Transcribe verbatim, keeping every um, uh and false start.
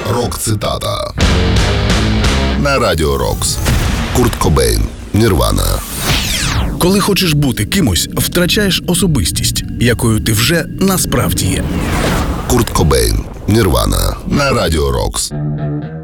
Рок-цитата на Радіо Рокс. Курт Кобейн, Нірвана. Коли хочеш бути кимось, втрачаєш особистість, якою ти вже насправді є. Курт Кобейн, Нірвана на Радіо Рокс.